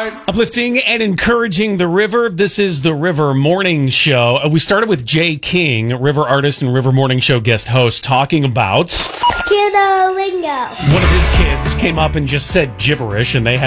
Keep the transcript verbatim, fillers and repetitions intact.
right. Uplifting and encouraging the river. This is the River Morning Show. Uh, we started with Jay King, river artist and River Morning Show guest host, talking about Kiddo lingo. one of his kids came up and just said gibberish, and they had